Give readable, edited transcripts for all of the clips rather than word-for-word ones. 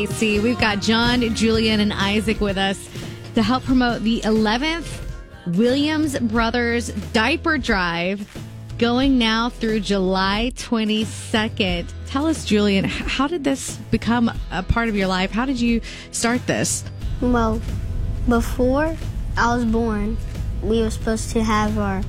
See, we've got John, Julian, and Isaac with us to help promote the 11th Williams Brothers Diaper Drive going now through July 22nd. Tell us, Julian, how did this become a part of your life? How did you start this? Well, before I was born, we were supposed to have our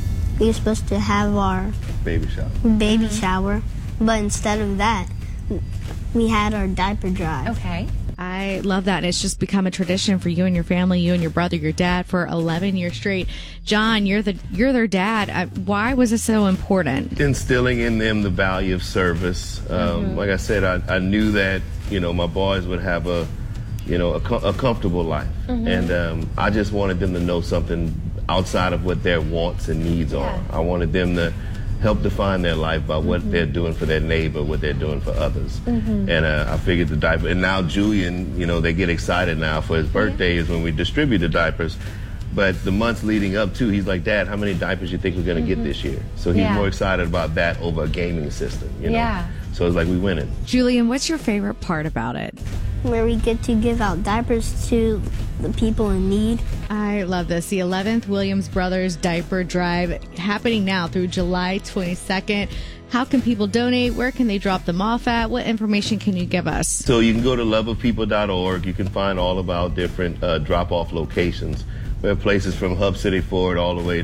baby shower, but instead of that, we had our diaper drive. Okay. I love that. And it's just become a tradition for you and your family, you and your brother, your dad, for 11 years straight. John, you're their dad. Why was it so important? Instilling in them the value of service. Like I said, I knew that, my boys would have a comfortable life. And I just wanted them to know something outside of what their wants and needs are. I wanted them to help define their life by what they're doing for their neighbor, what they're doing for others. And I figured the diaper, and now Julian, they get excited now for his birthday is when we distribute the diapers. But the months leading up to, he's like, Dad, how many diapers you think we're going to get this year? So he's more excited about that over a gaming system, So it's like we winning. Julian, what's your favorite part about it? Where we get to give out diapers to the people in need. I love this. The 11th Williams Brothers Diaper Drive happening now through July 22nd. How can people donate? Where can they drop them off at? What information can you give us? So you can go to loveofpeople.org. You can find all of our different drop-off locations. We have places from Hub City Ford all the way